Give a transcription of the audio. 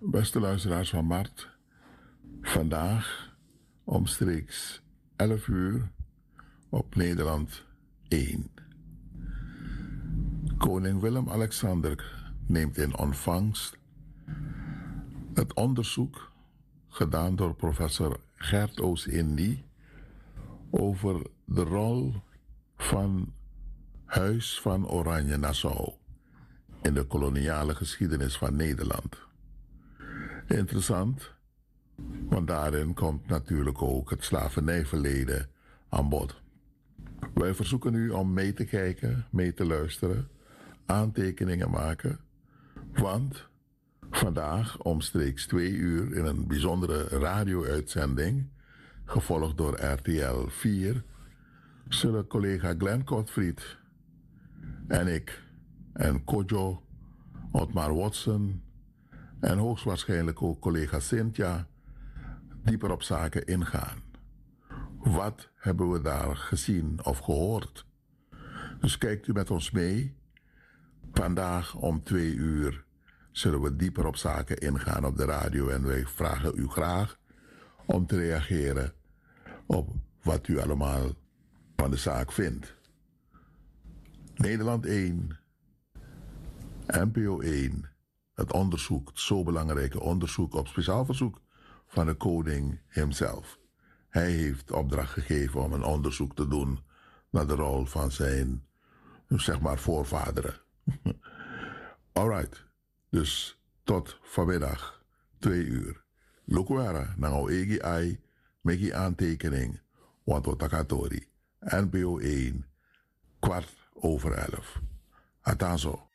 Beste luisteraars van Mart, vandaag omstreeks 11 uur op Nederland 1. Koning Willem-Alexander neemt in ontvangst het onderzoek gedaan door professor Gert Oos-Indy over de rol van Huis van Oranje-Nassau in de koloniale geschiedenis van Nederland. Interessant, want daarin komt natuurlijk ook het slavernijverleden aan bod. Wij verzoeken u om mee te kijken, mee te luisteren, aantekeningen maken, want vandaag omstreeks 2 uur in een bijzondere radio-uitzending, gevolgd door RTL 4, zullen collega Glenn Kortfried en ik en Kojo, Otmar Watson en hoogstwaarschijnlijk ook collega Cynthia dieper op zaken ingaan. Wat hebben we daar gezien of gehoord? Dus kijkt u met ons mee. Vandaag om 2 uur zullen we dieper op zaken ingaan op de radio en wij vragen u graag om te reageren op wat u allemaal van de zaak vindt. Nederland 1, NPO 1, het onderzoek, het zo belangrijke onderzoek op speciaal verzoek van de koning hemzelf. Hij heeft opdracht gegeven om een onderzoek te doen naar de rol van zijn, zeg maar, voorvaderen. Alright, dus tot vanmiddag 2 uur. Lukwara, nangao egi ai, meki aantekening, want otakatori, NPO 1, 11:15. Atanzo.